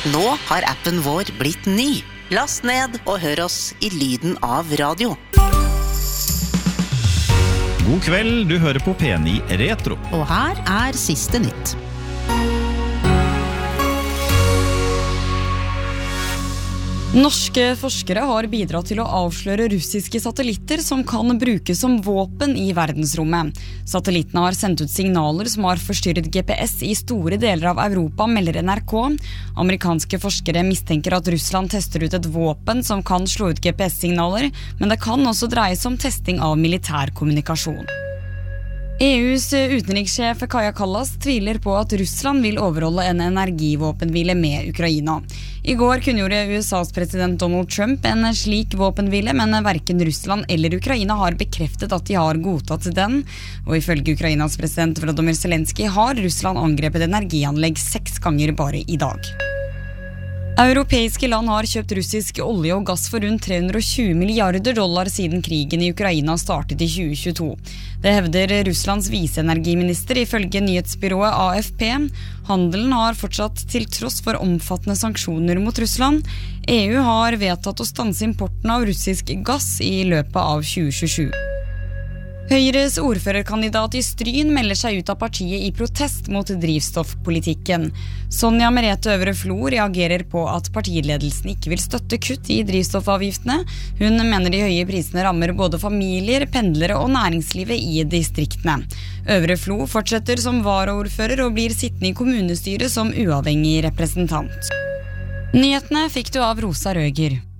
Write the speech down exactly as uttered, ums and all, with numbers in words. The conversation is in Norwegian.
Nå har appen vår blitt ny. Last ned og hør oss i lyden av radio. God kveld, du hører på P ni Retro. Og her er siste nytt. Norske forskere har bidratt til å avsløre russiske satellitter som kan brukes som våpen i verdensrommet. Satellittene har sendt ut signaler som har forstyrret G P S i store deler av Europa, melder N R K. Amerikanske forskere mistenker at Russland tester ut et våpen som kan slå ut G P S-signaler, men det kan også dreie seg om testing av militærkommunikasjon. E U's utenrikssjef Kaja Kallas tviler på at Russland vil overholde en energivåpenhvile med Ukraina. I går kunngjorde U S A's president Donald Trump en slik våpenhvile, men hverken Russland eller Ukraina har bekreftet at de har godtatt den. Og ifølge Ukrainas president Volodymyr Zelensky har Russland angrepet energianlegg seks ganger bare i dag. Europeiske land har kjøpt russisk olje og gass for rundt tre hundre og tjue milliarder dollar siden krigen i Ukraina startet i tjue tjueto. Det hevder Russlands visenergiminister ifølge nyhetsbyrået A F P. Handelen har fortsatt til tross for omfattende sanksjoner mot Russland. E U har vedtatt å stanse importen av russisk gass i løpet av tjue tjuesju. Høyres ordførerkandidat i Stryn melder seg ut av partiet i protest mot drivstoffpolitikken. Sonja Merete Øvre Flo reagerer på at partiledelsen ikke vil støtte kutt i drivstoffavgiftene. Hun mener de høye prisene rammer både familier, pendlere og næringslivet i distriktene. Øvre Flo fortsetter som varaordfører og blir sittende i kommunestyret som uavhengig representant. Nyhetene fikk du av Rosa Røger.